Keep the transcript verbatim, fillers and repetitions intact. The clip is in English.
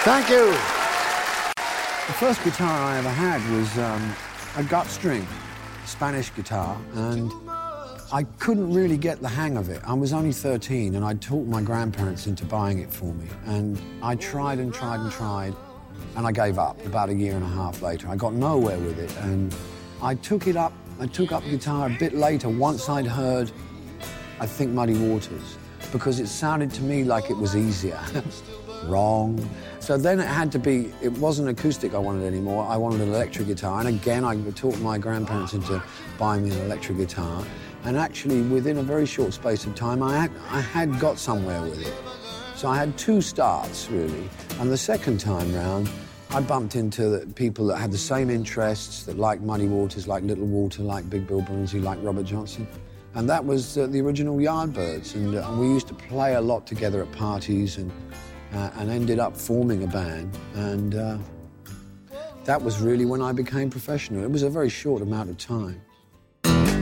Thank you. The first guitar I ever had was um, a gut string, Spanish guitar, and I couldn't really get the hang of it. I was only thirteen, and I talked my grandparents into buying it for me. And I tried and tried and tried, and I gave up about a year and a half later. I got nowhere with it, and I took it up, I took up guitar a bit later, once I'd heard, I think, Muddy Waters, because it sounded to me like it was easier. Wrong. So then it had to be, it wasn't acoustic I wanted anymore, I wanted an electric guitar, and again I talked my grandparents into buying me an electric guitar, and actually within a very short space of time I had, I had got somewhere with it. So I had two starts, really, and the second time round I bumped into the people that had the same interests, that liked Muddy Waters, like Little Walter, like Big Bill Broonzy, like Robert Johnson. And that was uh, the original Yardbirds, and, uh, and we used to play a lot together at parties and, uh, and ended up forming a band. And uh, that was really when I became professional. It was a very short amount of time.